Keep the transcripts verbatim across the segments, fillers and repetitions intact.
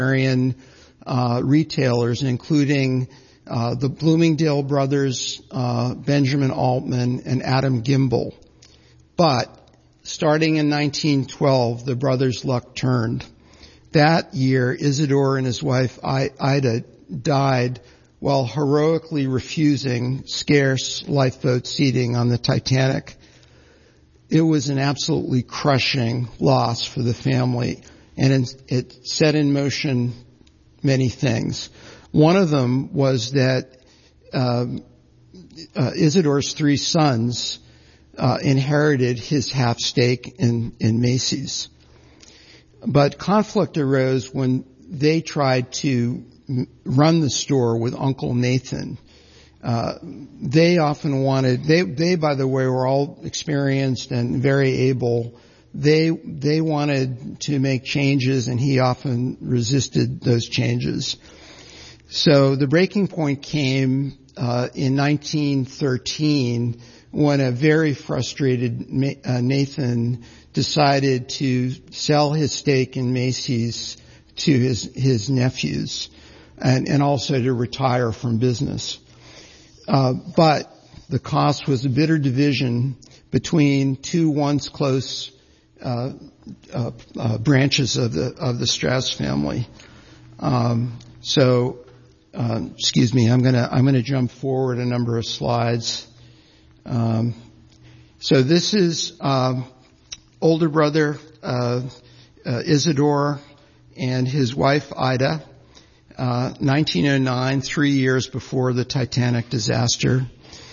uh, retailers, including uh, the Bloomingdale brothers, uh, Benjamin Altman, and Adam Gimbel. But starting in nineteen twelve, the brothers' luck turned. That year, Isidore and his wife Ida died while heroically refusing scarce lifeboat seating on the Titanic. It was an absolutely crushing loss for the family, and it set in motion many things. One of them was that um, uh, Isidore's three sons uh, inherited his half stake in, in Macy's. But conflict arose when they tried to run the store with Uncle Nathan. Uh, they often wanted, they, they, by the way, were all experienced and very able. They, they wanted to make changes, and he often resisted those changes. So the breaking point came, uh, in nineteen thirteen when a very frustrated uh, Nathan decided to sell his stake in Macy's to his, his nephews, and, and also to retire from business. Uh, but the cost was a bitter division between two once close uh, uh, uh, branches of the of the Strauss family. Um, so, uh, excuse me, I'm gonna I'm gonna jump forward a number of slides. Um, so this is um, older brother uh, uh, Isidore and his wife Ida. Uh, nineteen oh nine, three years before the Titanic disaster.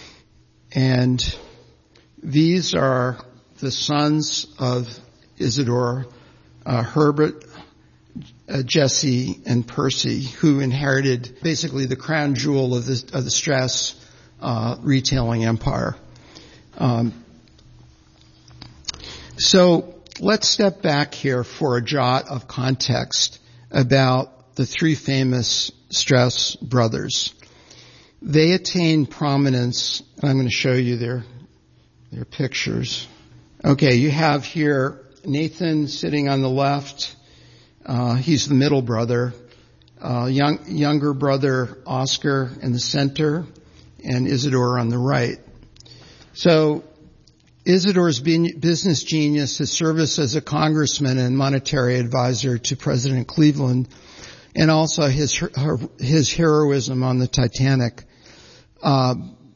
And these are the sons of Isidore, uh, Herbert, uh, Jesse, and Percy, who inherited basically the crown jewel of the, of the Strauss uh, retailing empire. Um, so let's step back here for a jot of context about the three famous Strauss brothers. They attained prominence. I'm going to show you their their pictures. Okay, you have here Nathan sitting on the left. Uh, he's the middle brother. Uh, young, younger brother Oscar in the center, and Isidore on the right. So Isidore's business genius, his service as a congressman and monetary advisor to President Cleveland, and also his her, his heroism on the Titanic, uh,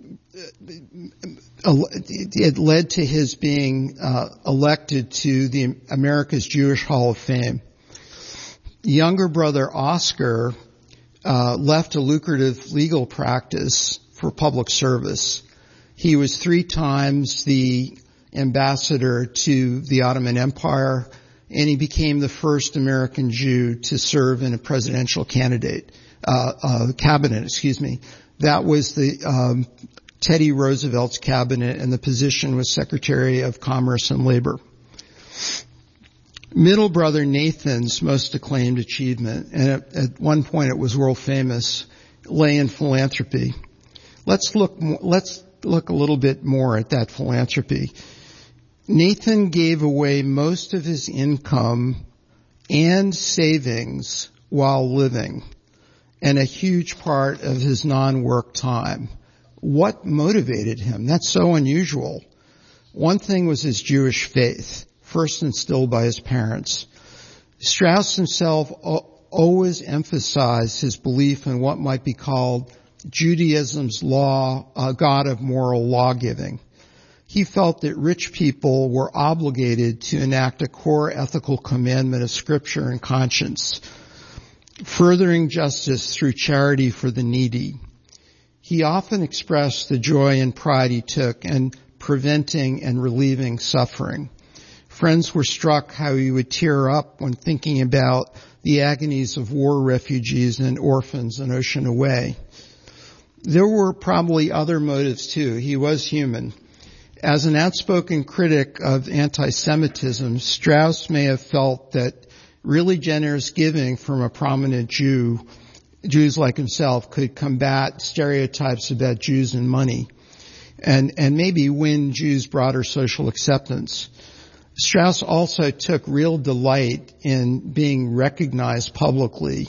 it led to his being uh, elected to the America's Jewish Hall of Fame. Younger brother Oscar uh, left a lucrative legal practice for public service. He was three times the ambassador to the Ottoman Empire, and he became the first American Jew to serve in a presidential candidate, uh, uh, cabinet, excuse me. That was the, um, Teddy Roosevelt's cabinet, and the position was Secretary of Commerce and Labor. Middle brother Nathan's most acclaimed achievement, and at, at one point it was world famous, lay in philanthropy. Let's look, let's look a little bit more at that philanthropy. Nathan gave away most of his income and savings while living, and a huge part of his non-work time. What motivated him? That's so unusual. One thing was his Jewish faith, first instilled by his parents. Strauss himself always emphasized his belief in what might be called Judaism's law, a God of moral law-giving. He felt that rich people were obligated to enact a core ethical commandment of Scripture and conscience, furthering justice through charity for the needy. He often expressed the joy and pride he took in preventing and relieving suffering. Friends were struck how he would tear up when thinking about the agonies of war refugees and orphans an ocean away. There were probably other motives too. He was human. As an outspoken critic of anti-Semitism, Strauss may have felt that really generous giving from a prominent Jew, Jews like himself, could combat stereotypes about Jews and money, and, and maybe win Jews' broader social acceptance. Strauss also took real delight in being recognized publicly